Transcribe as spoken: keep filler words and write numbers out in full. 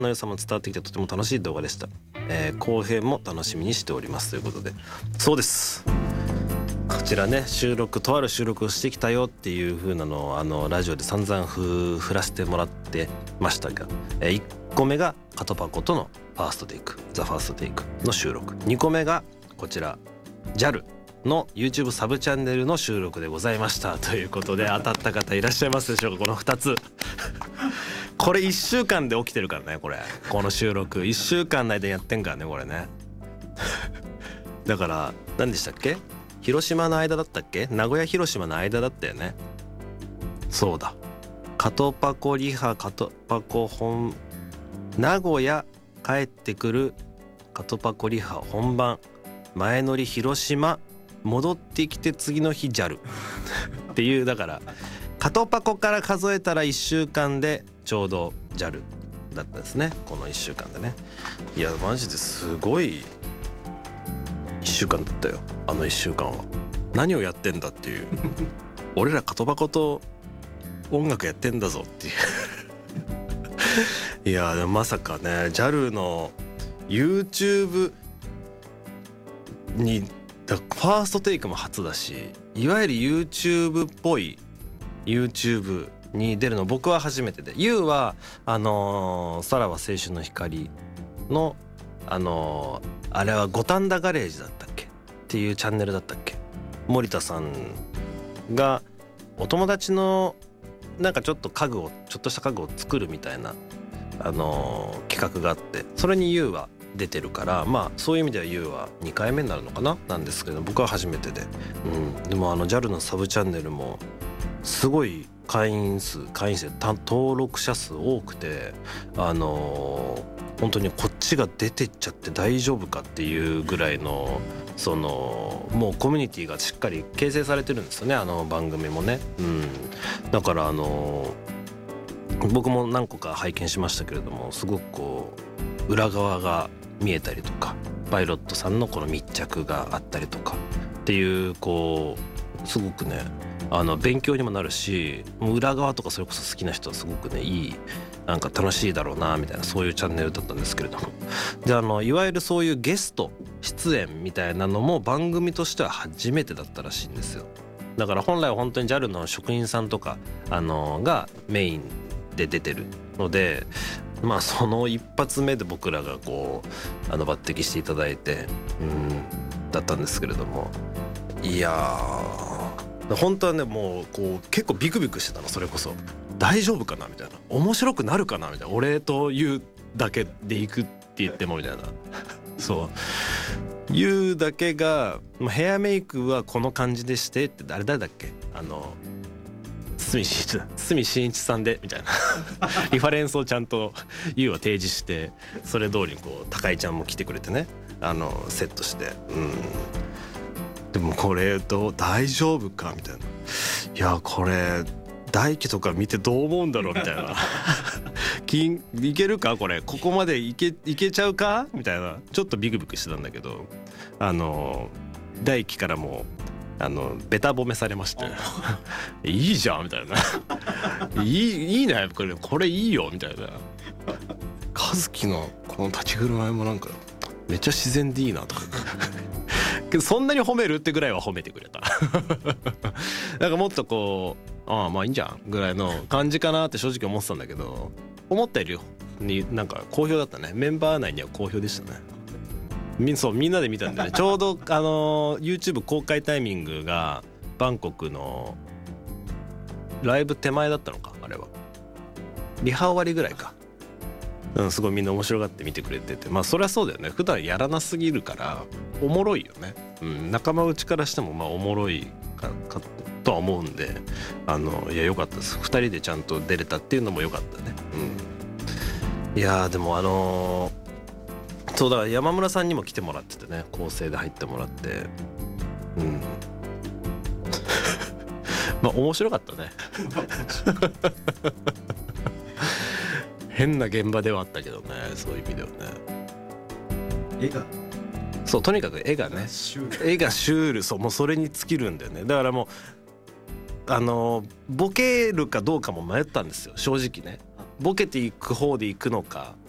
の良さも伝わってきてとても楽しい動画でした、えー、後編も楽しみにしておりますということで、そうです、こちらね収録とある収録をしてきたよっていう風なのをあのラジオで散々ふ振らせてもらってましたが、えー、いっこめがカトパコとのファーストテイクザファーストテイクの収録、にこめがこちら ジャル の YouTube サブチャンネルの収録でございましたということで、当たった方いらっしゃいますでしょうか。このふたつこれいっしゅうかんで起きてるからね、これこの収録いっしゅうかんの間にやってんからねこれねだから何でしたっけ、広島の間だったっけ、名古屋広島の間だったよね。そうだ、カトパコリハカトパコ本名古屋帰ってくるカトパコリハ本番前乗り広島戻ってきて次の日 ジャル っていう、だからカトパコから数えたらいっしゅうかんでちょうど ジャル だったですね、このいっしゅうかんでね。いやマジですごいいっしゅうかんだったよ、あのいっしゅうかんは。何をやってんだっていう俺らカトパコと音楽やってんだぞっていういやでもまさかね ジャル の YouTube にだファーストテイクも初だし、いわゆる YouTube っぽい YouTube に出るの僕は初めてで、 ユー はあのー、さらば青春の光のあのー、あれは五反田ガレージだったっけっていうチャンネルだったっけ、森田さんがお友達のなんかちょっと家具をちょっとした家具を作るみたいなあのー、企画があって、それに ユー は出てるから、まあそういう意味では ユー はにかいめになるのかななんですけど、僕は初めてで、うん、でもあの ジャル のサブチャンネルもすごい会員数会員数登録者数多くて、あのー、本当にこっちが出てっちゃって大丈夫かっていうぐらいのそのもうコミュニティがしっかり形成されてるんですよね、あの番組もね、うん、だからあのー、僕も何個か拝見しましたけれども、すごくこう裏側が見えたりとか、パイロットさんのこの密着があったりとかっていう、こうすごくねあの勉強にもなるし、裏側とかそれこそ好きな人はすごくねいいなんか楽しいだろうなみたいな、そういうチャンネルだったんですけれども、であのいわゆるそういうゲスト出演みたいなのも番組としては初めてだったらしいんですよ。だから本来は本当に ジャル の職員さんとかあのがメインで出てるので、まあその一発目で僕らがこうあの抜擢していただいて、うんだったんですけれども、いやー本当はねもうこう結構ビクビクしてたの、それこそ大丈夫かなみたいな、面白くなるかなみたいな、俺と言うだけで行くって言ってもみたいなそう言うだけがヘアメイクはこの感じでしてって誰誰だっけ、あの堤真一堤真一さんでみたいなリファレンスをちゃんと ユー は提示して、それ通りこう高井ちゃんも来てくれてね、あのセットして、うんでもこれどう大丈夫かみたいな、いやこれ大輝とか見てどう思うんだろうみたいな金いけるかこれここまでいけいけちゃうかみたいな、ちょっとビクビクしてたんだけど、あの大輝からもあのベタ褒めされましていいじゃんみたいないいいいねこれこれいいよみたいな、和樹のこの立ち振る舞いもなんかめっちゃ自然でいいなとかけどそんなに褒めるってぐらいは褒めてくれたなんかもっとこうああまあいいんじゃんぐらいの感じかなって正直思ってたんだけど、思ったよりになんか好評だったね。メンバー内には好評でしたね。みそうみんなで見たんでねちょうどあの YouTube 公開タイミングがバンコクのライブ手前だったのか、あれはリハ終わりぐらいか、うん、すごいみんな面白がって見てくれてて、まあそりゃそうだよね、普段やらなすぎるからおもろいよね、うん、仲間内からしてもまあおもろいかかとは思うんで、あのいや良かったです。ふたりでちゃんと出れたっていうのも良かったね、うん、いやでもあのーそうだから山村さんにも来てもらっててね、構成で入ってもらって、うんまあ面白かったね変な現場ではあったけどね、そういう意味ではね。 絵がそうとにかく絵がね絵がシュール、そうもうそれに尽きるんだよね。だからもうあのボケるかどうかも迷ったんですよ正直ね。ボケていく方でいくのか